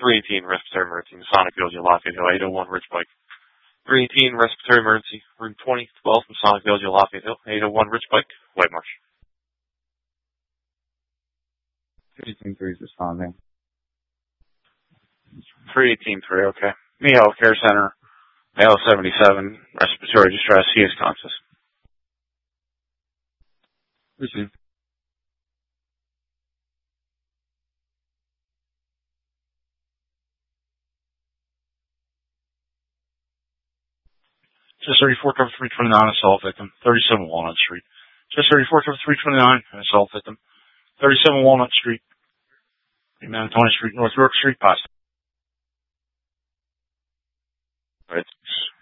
318, respiratory emergency, Masonic Village, Lafayette Hill, 801 Rich Bike. 318, respiratory emergency, room 2012, Masonic Village, Lafayette Hill, 801 Rich Bike, White Marsh. 318-3 is responding. 318-3, okay. Miho Care Center, male 77, respiratory distress, he is conscious. Receive. Just 34 cover 329, assault victim, 37 Walnut Street. Just 34 cover 329, assault victim, 37 Walnut Street, Manitowoc Street, North York Street, Boston. Right.